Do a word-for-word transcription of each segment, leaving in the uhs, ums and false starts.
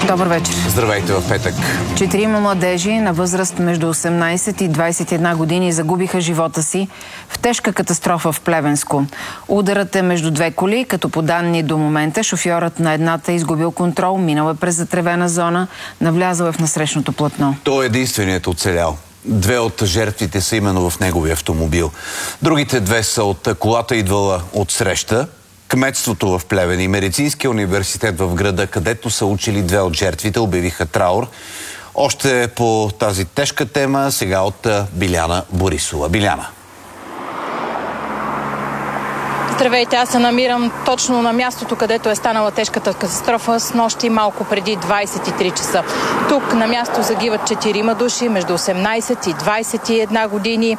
Добър вечер. Здравейте в петък. Четирима младежи на възраст между осемнайсет и двайсет и една години загубиха живота си в тежка катастрофа в Плевенско. Ударът е между две коли, като по данни до момента шофьорът на едната е изгубил контрол, минал е през затревена зона, навлязъл е в насрещното платно. Той е единственият оцелял. Две от жертвите са именно в неговия автомобил. Другите две са от колата идвала от среща. Кметството в Плевен и Медицинския университет в града, където са учили две от жертвите, обявиха траур. Още по тази тежка тема сега от Биляна Борисова. Биляна. Здравейте, аз се намирам точно на мястото, където е станала тежката катастрофа с нощи малко преди двайсет и три часа. Тук на място загиват четирима души между осемнайсет и двайсет и една години.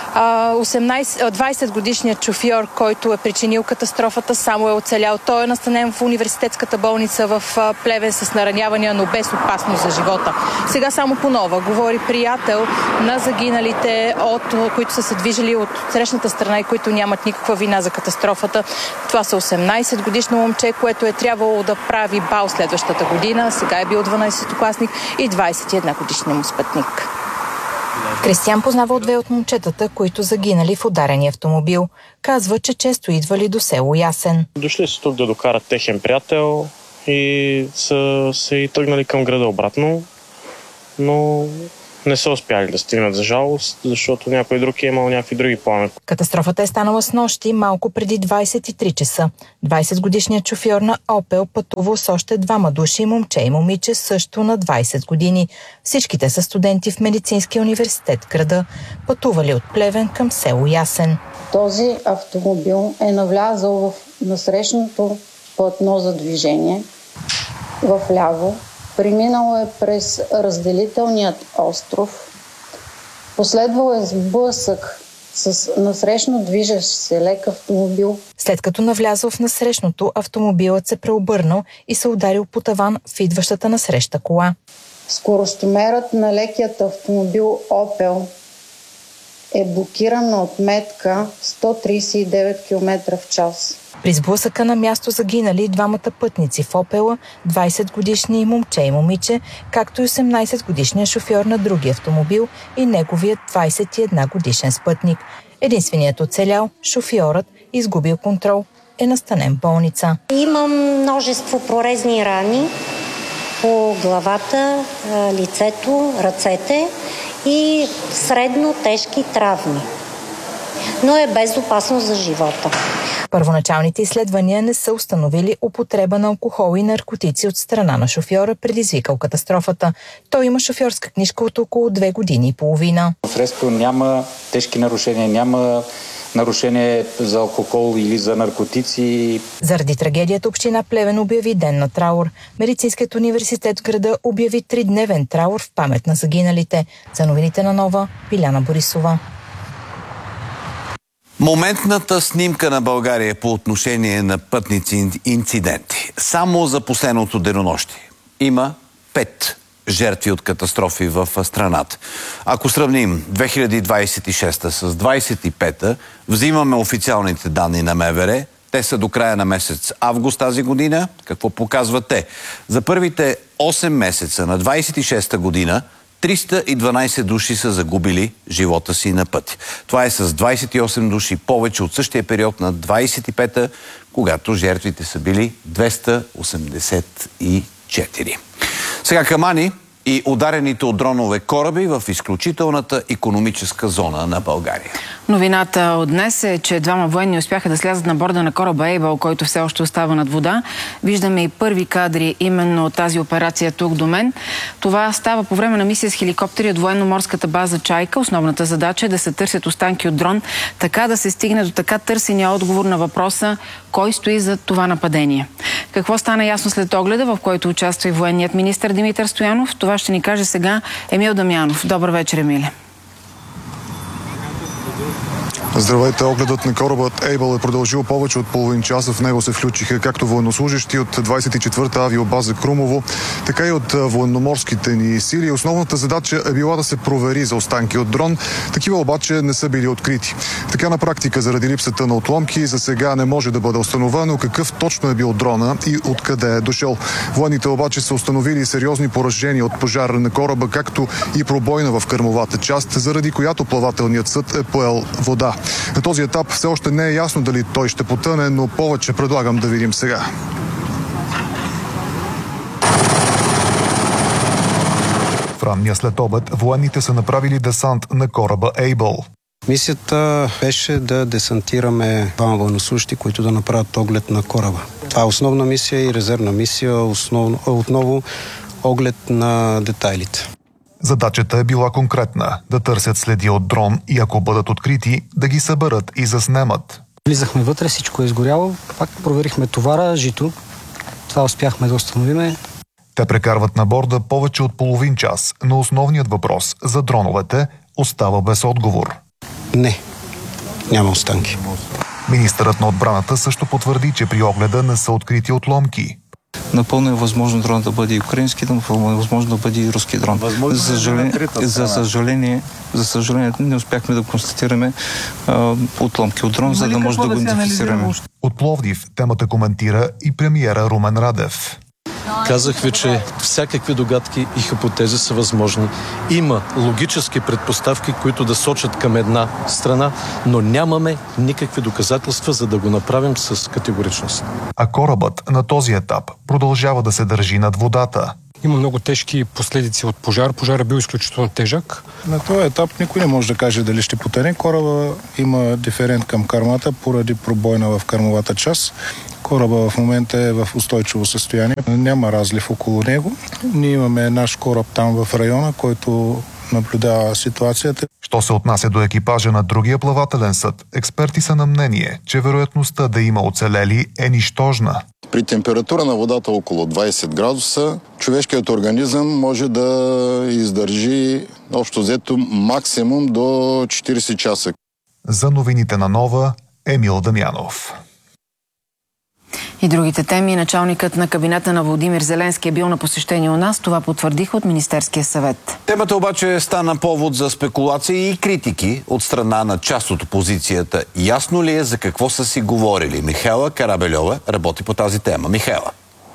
двайсет годишният шофьор, който е причинил катастрофата, само е оцелял. Той е настанен в университетската болница в Плевен с наранявания, но без опасност за живота. Сега само по нова говори приятел на загиналите, от, които са се движили от срещната страна и които нямат никаква вина за катастрофата. Това са осемнайсет годишно момче, което е трябвало да прави бал следващата година. Сега е бил дванайсетокласник и двайсет и една годишния му спътник. Кристиян познава от две от момчетата, които загинали в ударения автомобил. Казва, че често идвали до село Ясен. Дошли са тук да докарат техен приятел и са се и тръгнали към града обратно, но не са успяли да стигнат за жалост, защото някой друг е имал някакви други планове. Катастрофата е станала с нощи малко преди двайсет и три часа. двайсет годишният шофьор на Опел пътувал с още двама души, момче и момиче също на двайсет години. Всичките са студенти в Медицинския университет града, пътували от Плевен към село Ясен. Този автомобил е навлязъл в насрещното платно за движение в ляво. Преминало е през разделителният остров, последвал е сблъсък с насрещно движещ се лек автомобил. След като навлязъл в насрещното, автомобилът се преобърнал и се ударил по таван в идващата насреща кола. Скоростомерът на лекият автомобил Опел е блокиран на отметка сто трийсет и девет километра в час. При сблъсъка на място загинали двамата пътници в Опела, двайсет годишни момче и момиче, както и осемнайсет годишния шофьор на други автомобил и неговият двайсет и една годишен спътник. Единственият оцелял, шофьорът, изгубил контрол, е настанен в болница. Имам множество прорезни рани по главата, лицето, ръцете и средно тежки травми, но е без опасност за живота. Първоначалните изследвания не са установили употреба на алкохол и наркотици от страна на шофьора, предизвикал катастрофата. Той има шофьорска книжка от около две години и половина. В Респо няма тежки нарушения, няма нарушение за алкохол или за наркотици. Заради трагедията община Плевен обяви ден на траур. Медицинският университет в града обяви тридневен траур в памет на загиналите. За новините на Нова, Биляна Борисова. Моментната снимка на България по отношение на пътници инциденти. Само за последното денонощие има пет жертви от катастрофи в страната. Ако сравним две хиляди двайсет и шеста с двайсет и пета, взимаме официалните данни на МВР. Те са до края на месец август тази година. Какво показват те? За първите осем месеца на двайсет и шеста година триста и дванайсет души са загубили живота си на пътя. Това е с двайсет и осем души повече от същия период на двайсет и пета, когато жертвите са били двеста осемдесет и четири. Сега камани и ударените от дронове кораби в изключителната икономическа зона на България. Новината от днес е, че двама военни успяха да слязат на борда на кораба Ейбъл, който все още остава над вода. Виждаме и първи кадри именно от тази операция тук до мен. Това става по време на мисия с хеликоптери от военно-морската база Чайка. Основната задача е да се търсят останки от дрон, така да се стигне до така търсения отговор на въпроса кой стои за това нападение. Какво стана ясно след огледа, в който участва и военният министър Димитър Стоянов? Това ще ни каже сега Емил Дамянов. Добър вечер, Емиле. Здравейте, огледът на корабът Able е продължил повече от половин час. В него се включиха както военнослужащи от двадесет и четвърта авиобаза Крумово, така и от военноморските ни сили. Основната задача е била да се провери за останки от дрон. Такива обаче не са били открити. Така на практика, заради липсата на отломки, за сега не може да бъде установено какъв точно е бил дрона и откъде е дошъл. Военните обаче са установили сериозни поражения от пожар на кораба, както и пробойна в кърмовата част, заради която плавателният съд е поел вода. На този етап все още не е ясно дали той ще потъне, но повече предлагам да видим сега. В ранния след обед военните са направили десант на кораба Able. Мисията беше да десантираме двама военнослужащи, които да направят оглед на кораба. Това е основна мисия и резервна мисия, основно, отново оглед на детайлите. Задачата е била конкретна – да търсят следи от дрон и ако бъдат открити, да ги съберат и заснемат. Влизахме вътре, всичко е изгоряло, пак проверихме товара, жито. Това успяхме да установиме. Те прекарват на борда повече от половин час, но основният въпрос за дроновете остава без отговор. Не, няма останки. Министърът на отбраната също потвърди, че при огледа не са открити отломки. Напълно е възможно дрон да бъде и украински, напълно е възможно да бъде и руски дрон. За съжаление, за съжаление, за съжаление не успяхме да констатираме а, отломки от дрон, за да може да го идентифицираме. От Пловдив темата коментира и премиера Румен Радев. Казах ви, че всякакви догадки и хипотези са възможни. Има логически предпоставки, които да сочат към една страна, но нямаме никакви доказателства, за да го направим с категоричност. А корабът на този етап продължава да се държи над водата. Има много тежки последици от пожар. Пожар е бил изключително тежък. На този етап никой не може да каже дали ще потъне. Кораба има диферент към кърмата поради пробойна в кърмовата част. Кораба в момента е в устойчиво състояние. Няма разлив около него. Ние имаме наш кораб там в района, който наблюдава ситуацията. Що се отнася до екипажа на другия плавателен съд, експерти са на мнение, че вероятността да има оцелели е нищожна. При температура на водата около двадесет градуса, човешкият организъм може да издържи общо взето максимум до четиридесет часа. За новините на Нова, Емил Дамянов. И другите теми. Началникът на кабинета на Володимир Зеленски е бил на посещение у нас. Това потвърдиха от Министерския съвет. Темата обаче стана повод за спекулации и критики от страна на част от опозицията. Ясно ли е за какво са си говорили? Михайла Карабельова работи по тази тема. Михайла.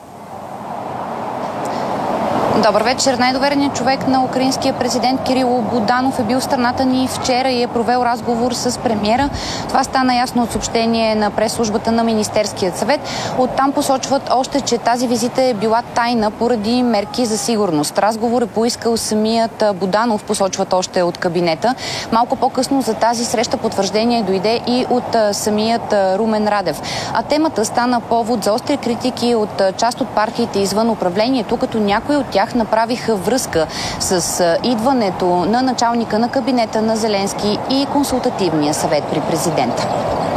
Добър вечер. Най-довереният човек на украинския президент Кирило Буданов е бил в страната ни вчера и е провел разговор с премиера. Това стана ясно от съобщение на прес-службата на Министерския съвет. Оттам посочват още, че тази визита е била тайна поради мерки за сигурност. Разговор е поискал самият Буданов, посочват още от кабинета. Малко по-късно за тази среща потвърждение дойде и от самият Румен Радев. А темата стана повод за остри критики от част от партиите извън управлението, като някои от тях направиха връзка с идването на началника на кабинета на Зеленски и консултативния съвет при президента.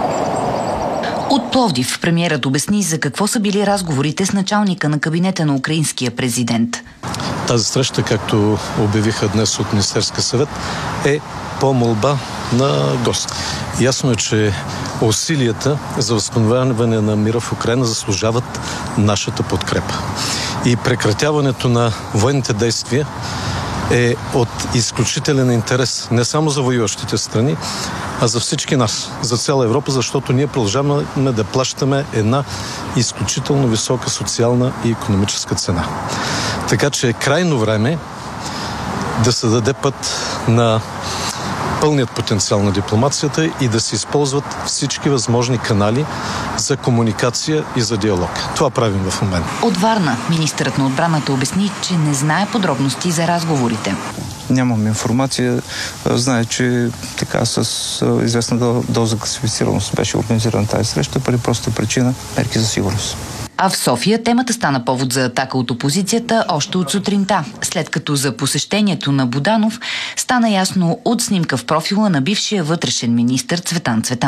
От Пловдив премиерът обясни за какво са били разговорите с началника на кабинета на украинския президент. Тази среща, както обявиха днес от Министерския съвет, е по молба на гост. Ясно е, че усилията за възстановяване на мира в Украйна заслужават нашата подкрепа. И прекратяването на военните действия е от изключителен интерес не само за воюващите страни, а за всички нас, за цяла Европа, защото ние продължаваме да плащаме една изключително висока социална и икономическа цена. Така че е крайно време да се даде път на пълният потенциал на дипломацията и да се използват всички възможни канали за комуникация и за диалог. Това правим в момента. От Варна министърът на отбраната обясни, че не знае подробности за разговорите. Нямам информация. Знае, че така с известна доза класифицираност беше организирана тази среща, поради проста причина мерки за сигурност. А в София темата стана повод за атака от опозицията още от сутринта, след като за посещението на Буданов стана ясно от снимка в профила на бившия вътрешен министър Цветан Цветанов.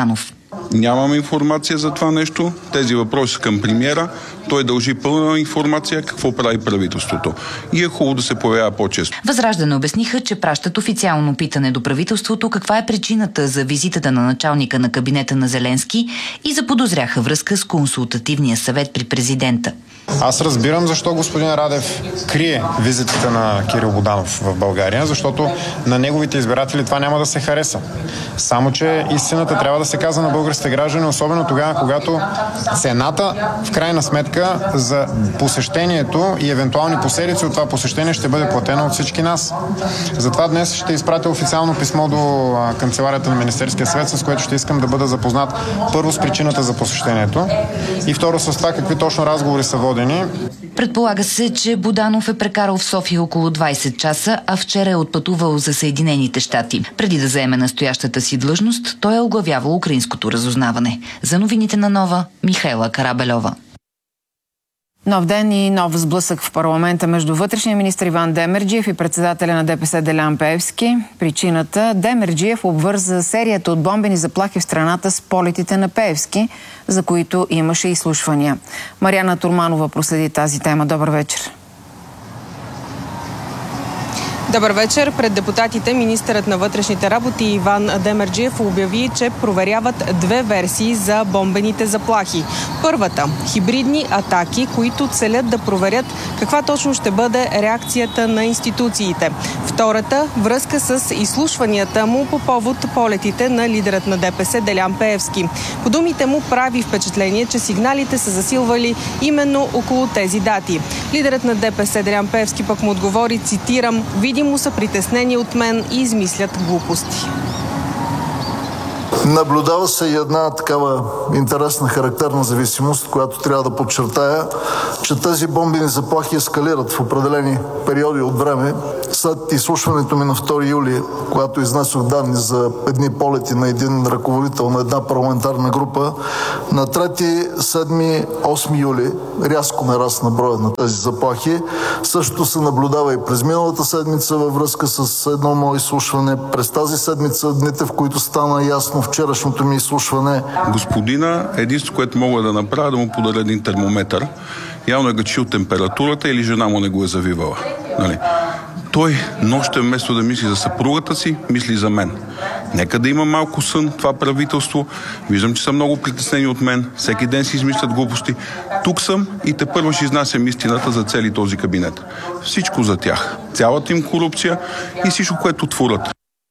Нямаме информация за това нещо. Тези въпроси са към премиера. Той дължи пълна информация какво прави правителството. И е хубаво да се появява по-често. Възраждане обясниха, че пращат официално питане до правителството каква е причината за визитата на началника на кабинета на Зеленски и заподозряха връзка с консултативния съвет при президента. Аз разбирам защо господин Радев крие визитите на Кирил Буданов в България, защото на неговите избиратели това няма да се хареса. Само че истината трябва да се казва на българските граждани, особено тогава, когато цената в крайна сметка за посещението и евентуални последици от това посещение ще бъде платена от всички нас. Затова днес ще изпратя официално писмо до канцеларията на Министерския съвет, с което ще искам да бъда запознат първо с причината за посещението и второ с това какви точно разговори са водени. Предполага се, че Буданов е прекарал в София около двайсет часа, а вчера е отпътувал за Съединените щати. Преди да заеме настоящата си длъжност, той е оглавявал украинското разузнаване. За новините на Нова, Михайла Карабельова. Нов ден и нов сблъсък в парламента между вътрешния министър Иван Демерджиев и председателя на ДПС Делян Пеевски. Причината – Демерджиев обвърза серията от бомбени заплахи в страната с полетите на Пеевски, за които имаше изслушвания. Мариана Турманова проследи тази тема. Добър вечер. Добър вечер. Пред депутатите министърът на вътрешните работи Иван Демерджиев обяви, че проверяват две версии за бомбените заплахи. Първата – хибридни атаки, които целят да проверят каква точно ще бъде реакцията на институциите. Втората – връзка с изслушванията му по повод полетите на лидерът на ДПС Делян Пеевски. По думите му прави впечатление, че сигналите са засилвали именно около тези дати. Лидерът на ДПС Делян Пеевски пък му отговори, цитирам: „Видимо са притеснени от мен и измислят глупости“. Наблюдава се и една такава интересна характерна зависимост, която трябва да подчертая, че тези бомбени заплахи ескалират в определени периоди от време. След изслушването ми на втори юли, когато изнесох данни за едни полети на един ръководител на една парламентарна група, на трети, седми, осми юли рязко нарасна броя на тези заплахи. Същото се наблюдава и през миналата седмица във връзка с едно мое изслушване. През тази седмица, дните, в които стана ясно вчерашното ми изслушване. Господина, единството, което мога да направя, да му подаря един термометър. Явно е гачил температурата или жена му не го е завивала. Нали? Той нощем вместо да мисли за съпругата си, мисли за мен. Нека да има малко сън това правителство. Виждам, че са много притеснени от мен. Всеки ден си измислят глупости. Тук съм и тепърва ще изнасям истината за цели този кабинет. Всичко за тях. Цялата им корупция и всичко, което творят.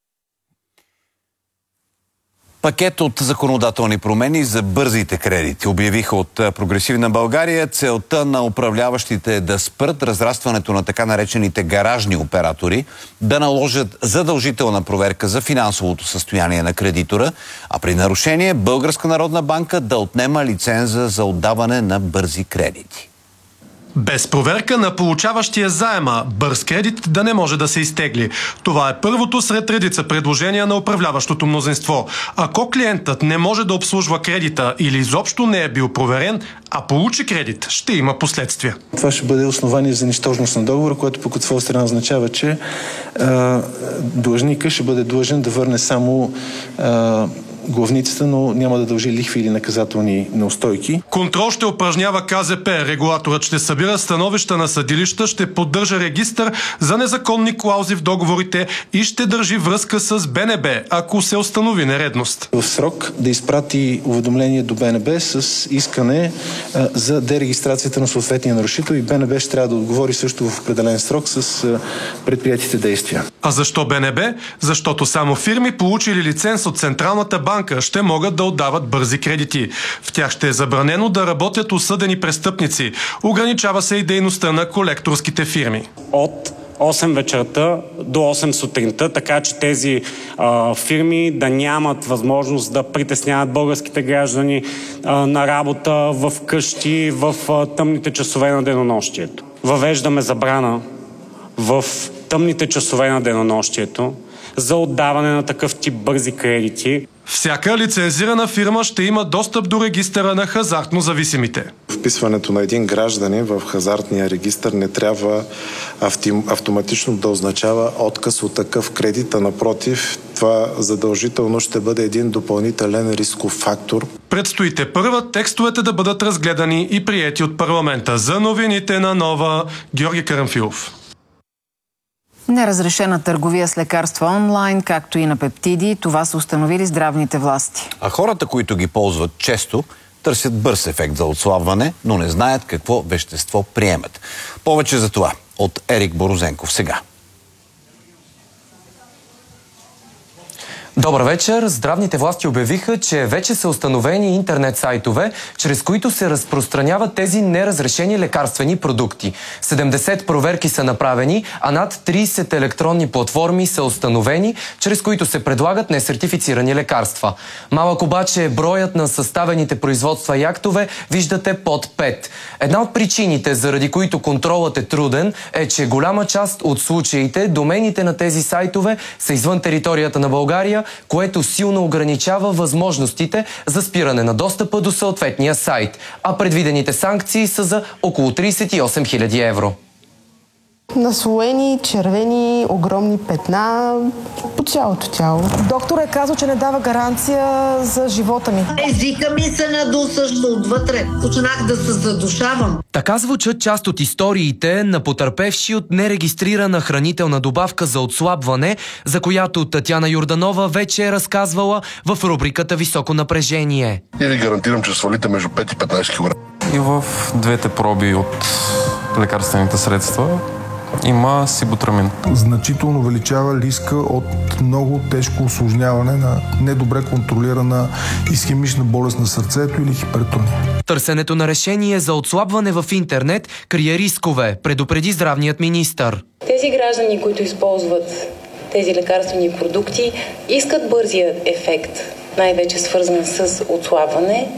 Пакет от законодателни промени за бързите кредити обявиха от Прогресивна България. Целта на управляващите е да спрат разрастването на така наречените гаражни оператори, да наложат задължителна проверка за финансовото състояние на кредитора, а при нарушение Българска народна банка да отнема лиценза за отдаване на бързи кредити. Без проверка на получаващия заема, бърз кредит да не може да се изтегли. Това е първото сред редица предложения на управляващото мнозинство. Ако клиентът не може да обслужва кредита или изобщо не е бил проверен, а получи кредит, ще има последствия. Това ще бъде основание за нищожност на договора, което пък от своя страна означава, че а, длъжника ще бъде длъжен да върне само а, главницата, но няма да дължи лихви или наказателни неустойки. Контрол ще упражнява К З П. Регулаторът ще събира становища на съдилища, ще поддържа регистър за незаконни клаузи в договорите и ще държи връзка с Б Н Б, ако се установи нередност. В срок да изпрати уведомление до Б Н Б с искане а, за дерегистрацията на съответния нарушител и Б Н Б ще трябва да отговори също в определен срок с а, предприятите действия. А защо Б Н Б? Защото само фирми, получили лиценз от Централната банка, ще могат да отдават бързи кредити. В тях ще е забранено да работят осъдени престъпници. Ограничава се и дейността на колекторските фирми. От осем вечерта до осем сутринта, така че тези а, фирми да нямат възможност да притесняват българските граждани а, на работа, в къщи, в а, тъмните часове на денонощието. Въвеждаме забрана в тъмните часове на денонощието за отдаване на такъв тип бързи кредити. Всяка лицензирана фирма ще има достъп до регистъра на хазартно зависимите. Вписването на един гражданин в хазартния регистър не трябва автоматично да означава отказ от такъв кредит, а напротив, това задължително ще бъде един допълнителен рисков фактор. Предстоите първа текстовете да бъдат разгледани и приети от парламента. За новините на Нова, Георги Карамфилов. Неразрешена търговия с лекарства онлайн, както и на пептиди, това са установили здравните власти. А хората, които ги ползват често, търсят бърз ефект за отслабване, но не знаят какво вещество приемат. Повече за това от Ерик Борозенков сега. Добър вечер! Здравните власти обявиха, че вече са установени интернет сайтове, чрез които се разпространяват тези неразрешени лекарствени продукти. седемдесет проверки са направени, а над трийсет електронни платформи са установени, чрез които се предлагат несертифицирани лекарства. Малък обаче броят на съставените производства и актове виждате под пет. Една от причините, заради които контролът е труден, е, че голяма част от случаите домените на тези сайтове са извън територията на България, което силно ограничава възможностите за спиране на достъпа до съответния сайт, а предвидените санкции са за около трийсет и осем хиляди евро. Наслоени, червени, огромни петна по цялото тяло. Доктор е казал, че не дава гаранция за живота ми. Езика ми се надусъща отвътре. Почнах да се задушавам. Така звучат част от историите на потърпевши от нерегистрирана хранителна добавка за отслабване, за която Татяна Йорданова вече е разказвала в рубриката Високо напрежение. И ви гарантирам, че свалите между пет и петнайсет килограма. И в двете проби от лекарствените средства има сибутрамин. Значително увеличава риска от много тежко усложняване на недобре контролирана исхемична болест на сърцето или хипертония. Търсенето на решение за отслабване в интернет крие рискове, предупреди здравният министър. Тези граждани, които използват тези лекарствени продукти, искат бързия ефект, най-вече свързан с отслабване,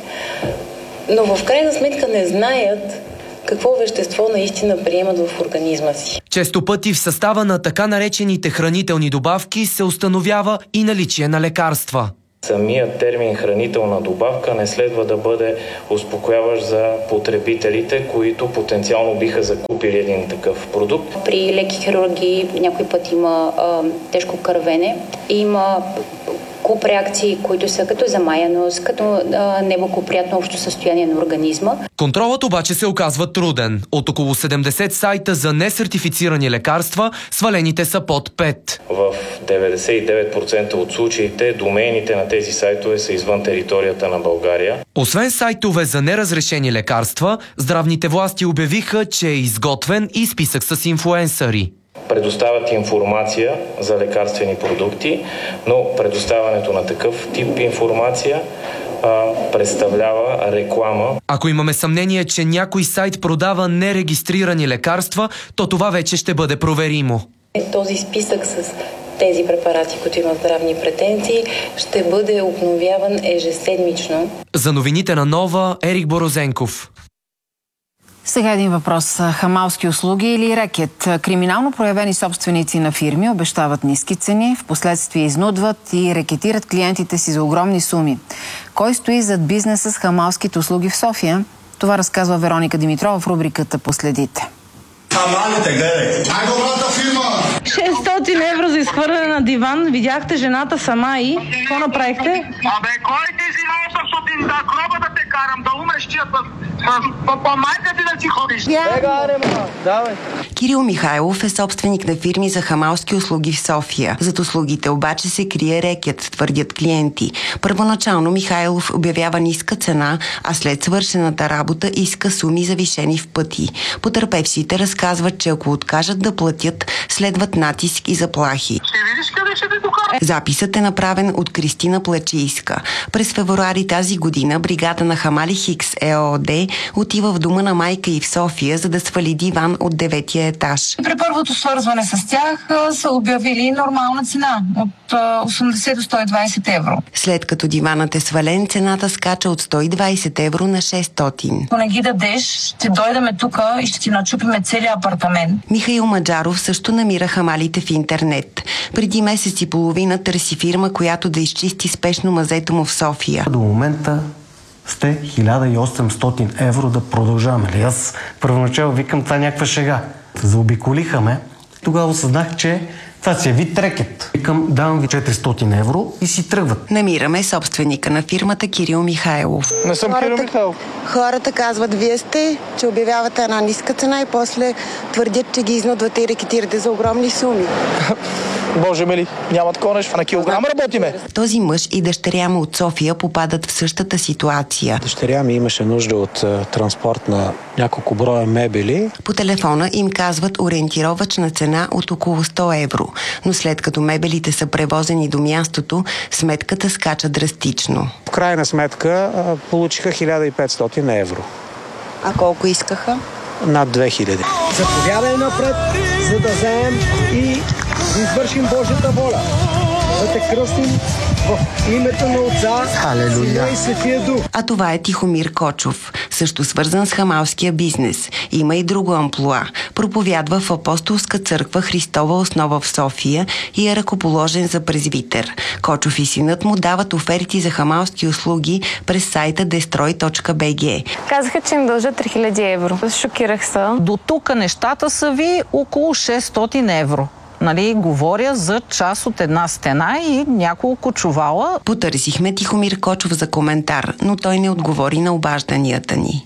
но в крайна сметка не знаят какво вещество наистина приемат в организма си. Често пъти в състава на така наречените хранителни добавки се установява и наличие на лекарства. Самият термин хранителна добавка не следва да бъде успокояващ за потребителите, които потенциално биха закупили един такъв продукт. При леки хирургии някой път има а, тежко кървене, има куп реакции, които са като замаяност, като а, неблагоприятно общо състояние на организма. Контролът обаче се оказва труден. От около седемдесет сайта за несертифицирани лекарства, свалените са под пет. В деветдесет и девет процента от случаите домените на тези сайтове са извън територията на България. Освен сайтове за неразрешени лекарства, здравните власти обявиха, че е изготвен и списък с инфлуенсъри. Предоставят информация за лекарствени продукти, но предоставянето на такъв тип информация а, представлява реклама. Ако имаме съмнение, че някой сайт продава нерегистрирани лекарства, то това вече ще бъде проверимо. Този списък с тези препарати, които имат здравни претенции, ще бъде обновяван ежеседмично. За новините на Нова, Ерик Борозенков. Сега един въпрос. Хамалски услуги или рекет? Криминално проявени собственици на фирми обещават ниски цени, впоследствие изнудват и рекетират клиентите си за огромни суми. Кой стои зад бизнеса с хамалските услуги в София? Това разказва Вероника Димитрова в рубриката "Последите". Хамалите, гледай! Най-добрата фирма! шестстотин евро за изхвърляне на диван. Видяхте жената сама и... Какво направихте? Абе, кой ти си на осемстотин да гроба да те карам, да умреш тия с по-майка ти да си ходиш? Давай. Кирил Михайлов е собственик на фирми за хамалски услуги в София. Зад услугите обаче се крие рекет, твърдят клиенти. Първоначално Михайлов обявява ниска цена, а след свършената работа иска суми завишени в пъти. Потърпевшите разказват, че ако откажат да платят, следват натиск и заплахи. Записът е направен от Кристина Плачийска. През февруари тази година бригада на Хамали Хикс ЕООД отива в дома на майка и в София, за да свали диван от деветия етаж. При първото свързване с тях са обявили нормална цена от осемдесет до сто и двайсет евро. След като диванът е свален, цената скача от сто и двайсет евро на шестстотин. Ако не ги дадеш, ще дойдеме тук и ще ти начупиме целия апартамент. Михаил Маджаров също намира хамалите в интернет. Преди месец и половина търси фирма, която да изчисти спешно мазето му в София. До момента сте хиляда и осемстотин евро да продължаваме ли? Аз първоначално викам, това някаква шега. Заобиколиха ме. Тогава осъзнах, че Това си е вид рекет. Викам, давам ви четиристотин евро и си тръгват. Намираме собственика на фирмата Кирил Михайлов. Не съм Кирил Михайлов. Хората казват, вие сте, че обявявате една ниска цена и после твърдят, че ги изнудвате и рекетирате за огромни суми. Боже мили, няма такова нещо. На килограм работиме. Този мъж и дъщеря му от София попадат в същата ситуация. Дъщеря ми имаше нужда от uh, транспорт на няколко броя мебели. По телефона им казват ориентировачна цена от около сто евро, но след като мебелите са превозени до мястото, сметката скача драстично. В крайна сметка uh, получиха хиляда и петстотин евро. А колко искаха? Над две хиляди. Заповядай напред, за да вземем и да извършим Божията воля. Да те кръстим в името на Отца, Сина и Светия Дух. А това е Тихомир Кочов, също свързан с хамалския бизнес. Има и друго амплоа. Проповядва в Апостолска църква Христова основа в София и е ръкоположен за презвитер. Кочов и синът му дават оферти за хамалски услуги през сайта дестрой точка би джи. Казаха, че им дължат три хиляди евро. Шокирах се. До тук нещата са ви около шестстотин евро. Нали, говоря за част от една стена и няколко чувала. Потърсихме Тихомир Кочов за коментар, но той не отговори на обажданията ни.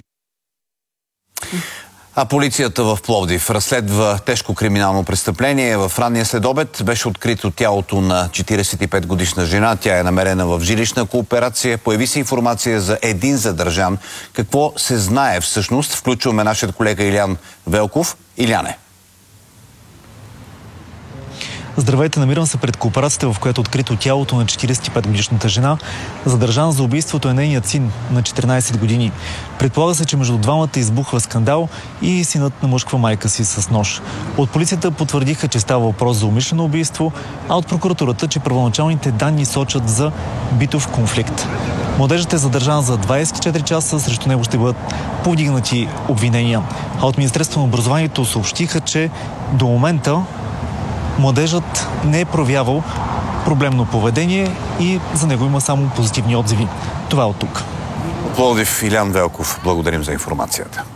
А полицията в Пловдив разследва тежко криминално престъпление. В ранния следобед беше открито тялото на четиридесет и пет годишна жена. Тя е намерена в жилищна кооперация. Появи се информация за един задържан. Какво се знае всъщност? Включваме нашият колега Илян Велков. Иляне. Здравейте, намирам се пред кооперацията, в която е открито тялото на четиридесет и пет годишната жена. Задържан за убийството е нейният син на четиринадесет години. Предполага се, че между двамата избухва скандал и синът намъшква майка си с нож. От полицията потвърдиха, че става въпрос за умишлено убийство, а от прокуратурата, че първоначалните данни сочат за битов конфликт. Младежът е задържан за двадесет и четири часа, срещу него ще бъдат повдигнати обвинения. А от Министерството на образованието съобщиха, че до момента младежът не е проявявал проблемно поведение и за него има само позитивни отзиви. Това е от тук. Пловдив, Илян Велков, благодарим за информацията.